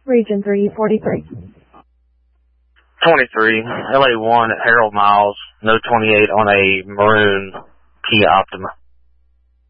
Region 343. 23, LA1 at Harold Miles, no 28 on a maroon Kia Optima.